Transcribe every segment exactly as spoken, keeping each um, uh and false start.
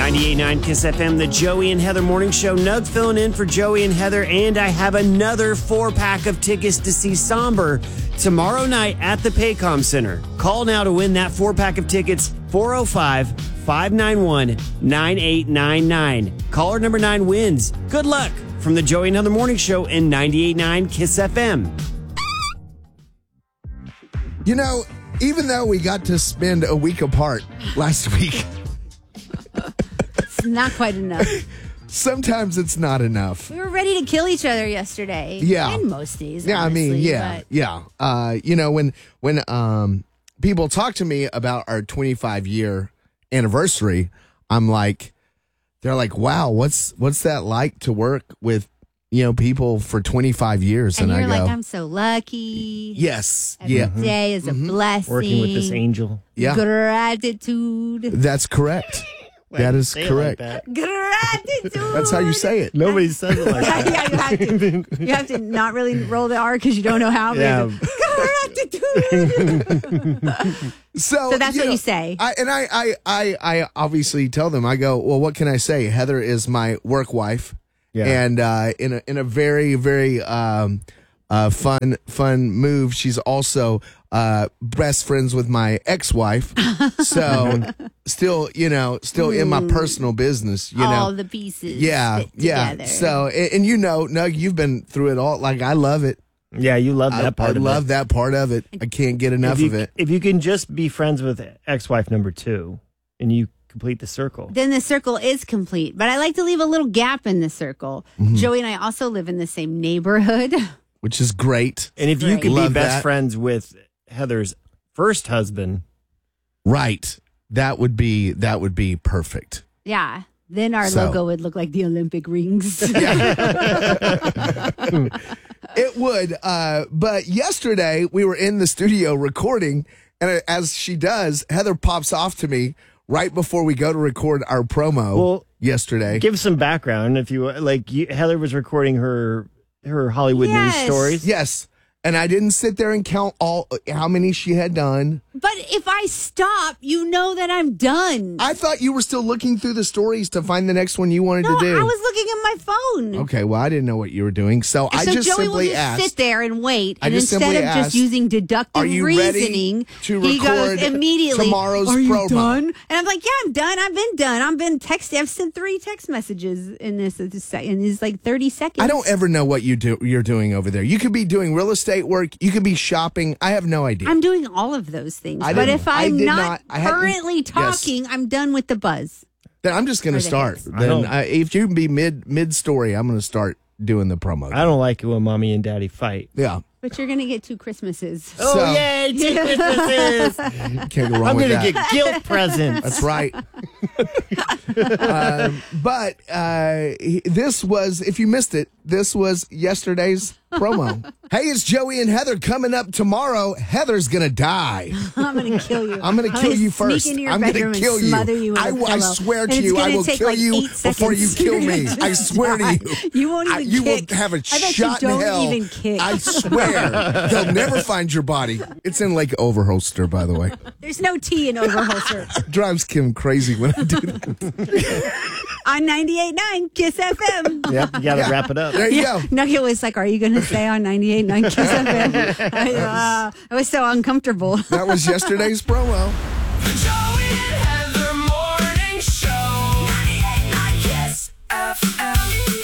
ninety-eight point nine Kiss F M, the Joey and Heather Morning Show. Nug filling in for Joey and Heather, and I have another four-pack of tickets to see Somber tomorrow night at the Paycom Center. Call now to win that four-pack of tickets, four oh five, five nine one, nine eight nine nine. Caller number nine wins. Good luck from the Joey and Heather Morning Show and ninety-eight point nine Kiss F M. You know, even though we got to spend a week apart last week, it's not quite enough. Sometimes it's not enough. We were ready to kill each other yesterday. Yeah. And most days. Yeah, honestly, I mean, yeah, but... yeah. Uh, you know, when when um people talk to me about our twenty-five year anniversary, I'm like, they're like, wow, what's what's that like to work with, you know, people for twenty-five years? And, And, you're I go, like, I'm so lucky. yes, Every yeah, day is a Mhm. blessing. Working with this angel. yeah, Gratitude. that's correct. That is Say it correct. like that. Gratitude. That's how you say it. Nobody says it like that. Yeah, you have to. You have to not really roll the R because you don't know how. Yeah. Gratitude. So, So that's you what know, you say. I, and I, I, I, I obviously tell them, I go, well, what can I say? Heather is my work wife. Yeah. And uh, in a in a very very um, uh, fun fun move, she's also uh, best friends with my ex wife. So still, you know, still in my personal business. You All know, the pieces. yeah, fit yeah. together. So and, and you know, Nug, you've been through it all. Like I love it. Yeah, you love that I, part I of love it. that part of it. I can't get enough if you, of it. If you can just be friends with ex-wife number two and you complete the circle. Then the circle is complete. But I like to leave a little gap in the circle. Mm-hmm. Joey and I also live in the same neighborhood. Which is great. And if you Great. could be Love best that. friends with Heather's first husband, Right. That would be that would be perfect. Yeah. Then our So- logo would look like the Olympic rings. It would. Uh, but yesterday we were in the studio recording, and as she does, Heather pops off to me right before we go to record our promo. Well, yesterday, give some background. If you like, you, Heather was recording her her Hollywood Yes. news stories. yes, and I didn't sit there and count all how many she had done. But if I stop, you know that I'm done. I thought you were still looking through the stories to find the next one you wanted no, to do. I was looking at my phone. Okay, well, I didn't know what you were doing, so I so just Joey simply will just asked. sit there and wait, I and just instead simply of asked, just using deductive "Are you ready reasoning, to he goes record immediately. tomorrow's Are you promo?" done? And I'm like, yeah, I'm done. I've been done. I've been texting. I've sent three text messages in this in this like thirty seconds. I don't ever know what you do. You're doing over there. You could be doing real estate work. You could be shopping. I have no idea. I'm doing all of those things. I But didn't- if I I'm did not, not- I hadn't- currently yes. talking, I'm done with the buzz. Then I'm just going Or to the start. hits. I Then don't- I, if you can be mid mid story, I'm going to start doing the promo. I don't like it when mommy and daddy fight. Yeah. But you're going to get two Christmases. Oh, So- yay, two Christmases. Can't go wrong I'm with going to that. get guilt presents. That's right. um, but uh, he- this was, if you missed it, this was yesterday's promo. Hey, it's Joey and Heather coming up tomorrow. Heather's going to die. I'm going to kill you. I'm going to kill you sneak first. into your I'm going bedroom to kill and you. smother you in I, a w- I pillow. swear And to it's you, I gonna will take kill like you eight before you seconds. kill me. You're I gonna swear die. to you. You won't I, even you kick. will have a I bet you shot don't in hell. even kick. I swear. They'll never find your body. It's in Lake Overholster, by the way. There's no T in Overholster. Drives Kim crazy when I do that. On ninety-eight point nine Kiss F M. Yep, you got to wrap it up. There you go. Nugget was like, are you going to stay on ninety-eight point nine Kiss F M? I, uh, I was so uncomfortable. That was yesterday's promo. The Joey and Heather Morning Show. ninety-eight point nine Kiss F M.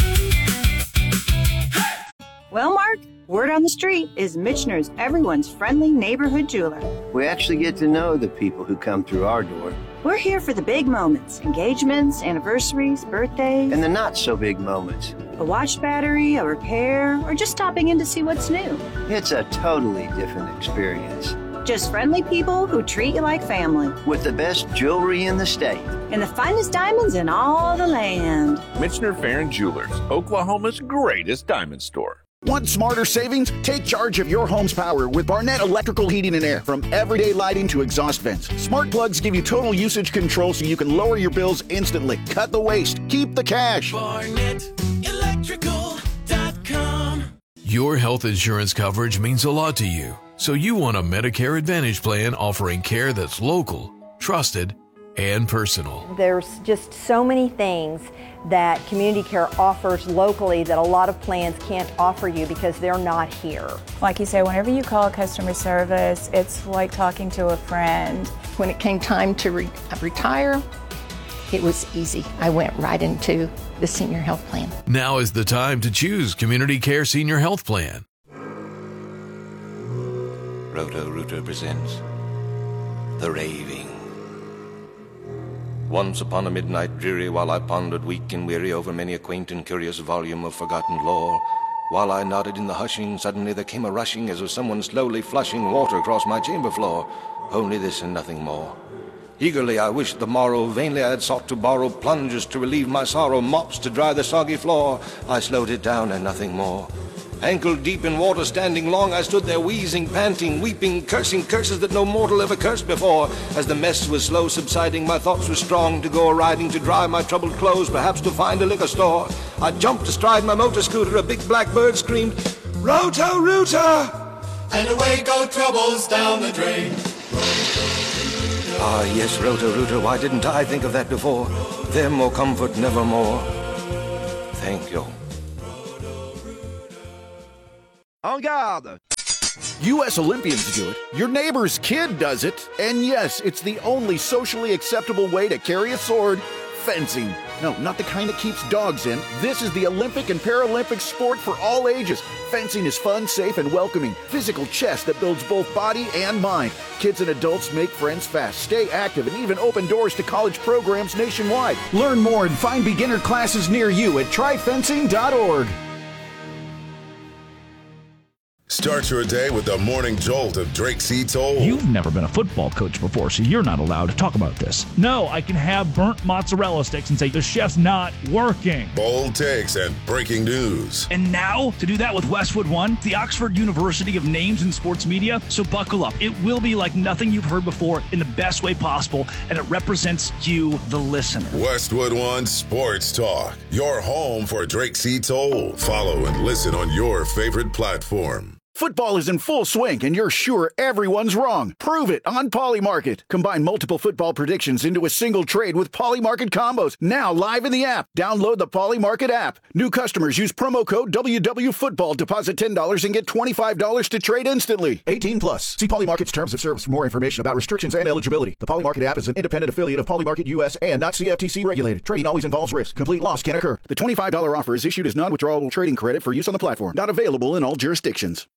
Well, Mark, word on the street is Michener's everyone's friendly neighborhood jeweler. We actually get to know the people who come through our door We're here for the big moments, engagements, anniversaries, birthdays, and the not so big moments. a watch battery, a repair, or just stopping in to see what's new. It's a totally different experience Just friendly people who treat you like family. with the best jewelry in the state. And the finest diamonds in all the land. Michener Farron Jewelers, Oklahoma's greatest diamond store. Want smarter savings? Take charge of your home's power with Barnett Electrical Heating and Air. From everyday lighting to exhaust vents, smart plugs give you total usage control so you can lower your bills instantly. Cut the waste. Keep the cash. Barnett Electrical dot com. Your health insurance coverage means a lot to you, so you want a Medicare Advantage plan offering care that's local, trusted, and personal. There's just so many things that Community Care offers locally that a lot of plans can't offer you because they're not here. Like you say, whenever you call customer service, it's like talking to a friend. When it came time to re- retire, it was easy. I went right into the senior health plan. Now is the time to choose Community Care Senior Health Plan. Roto-Rooter presents The Raving. Once upon a midnight dreary, while I pondered weak and weary over many a quaint and curious volume of forgotten lore, while I nodded in the hushing, suddenly there came a rushing as of someone slowly flushing water across my chamber floor. Only this and nothing more. Eagerly I wished the morrow, vainly I had sought to borrow plungers to relieve my sorrow, mops to dry the soggy floor. I slowed it down and nothing more. Ankle deep in water, standing long, I stood there wheezing, panting, weeping, cursing curses that no mortal ever cursed before. As the mess was slow subsiding, my thoughts were strong to go a-riding, to dry my troubled clothes, perhaps to find a liquor store. I jumped astride my motor scooter, a big black bird screamed, Roto-Rooter! And away go troubles down the drain. Ah, yes, Roto-Rooter, why didn't I think of that before? Them more comfort, nevermore. Thank you. En garde! U S Olympians do it, your neighbor's kid does it, and yes, it's the only socially acceptable way to carry a sword, fencing. No, not the kind that keeps dogs in. This is the Olympic and Paralympic sport for all ages. Fencing is fun, safe, and welcoming. Physical chess that builds both body and mind. Kids and adults make friends fast, stay active, and even open doors to college programs nationwide. Learn more and find beginner classes near you at try fencing dot org. Start your day with the morning jolt of Drake C. Toll. You've never been a football coach before, so you're not allowed to talk about this. No, I can have burnt mozzarella sticks and say the chef's not working. Bold takes and breaking news. And now, to do that with Westwood One, the Oxford University of Names in Sports Media. So buckle up. It will be like nothing you've heard before in the best way possible, and it represents you, the listener. Westwood One Sports Talk, your home for Drake C. Toll. Follow and listen on your favorite platform. Football is in full swing, and you're sure everyone's wrong. Prove it on Polymarket. Combine multiple football predictions into a single trade with Polymarket combos. Now live in the app. Download the Polymarket app. New customers use promo code W W Football. Deposit ten dollars and get twenty-five dollars to trade instantly. eighteen plus. See Polymarket's terms of service for more information about restrictions and eligibility. The Polymarket app is an independent affiliate of Polymarket U S and not C F T C regulated. Trading always involves risk. Complete loss can occur. The twenty-five dollars offer is issued as non-withdrawable trading credit for use on the platform. Not available in all jurisdictions.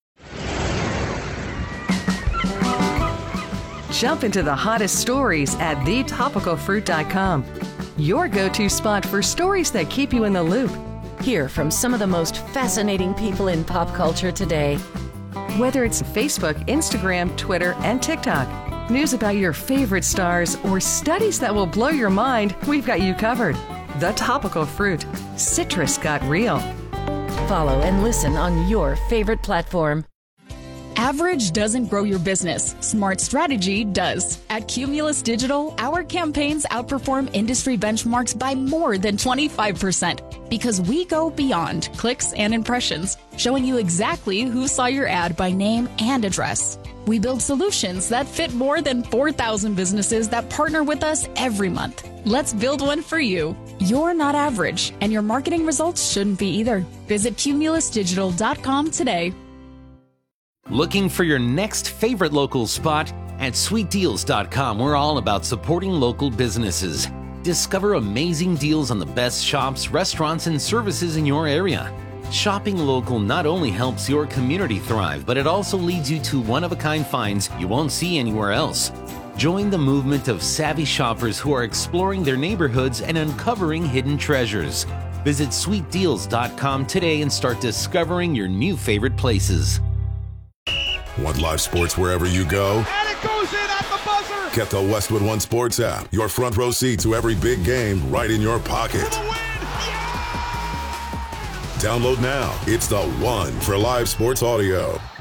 Jump into the hottest stories at the topical fruit dot com. Your go-to spot for stories that keep you in the loop. Hear from some of the most fascinating people in pop culture today. Whether it's Facebook, Instagram, Twitter, and TikTok, news about your favorite stars, or studies that will blow your mind, we've got you covered. The Topical Fruit. Citrus got real. Follow and listen on your favorite platform. Average doesn't grow your business. Smart strategy does. At Cumulus Digital, our campaigns outperform industry benchmarks by more than twenty-five percent because we go beyond clicks and impressions, showing you exactly who saw your ad by name and address. We build solutions that fit more than four thousand businesses that partner with us every month. Let's build one for you. You're not average, and your marketing results shouldn't be either. Visit cumulus digital dot com today. Looking for your next favorite local spot? At sweet deals dot com, we're all about supporting local businesses. Discover amazing deals on the best shops, restaurants, and services in your area. Shopping local not only helps your community thrive, but it also leads you to one-of-a-kind finds you won't see anywhere else. Join the movement of savvy shoppers who are exploring their neighborhoods and uncovering hidden treasures. Visit sweet deals dot com today and start discovering your new favorite places. Want live sports wherever you go? And it goes in at the buzzer! Get the Westwood One Sports app. Your front row seat to every big game right in your pocket. Yeah! Download now. It's the one for live sports audio.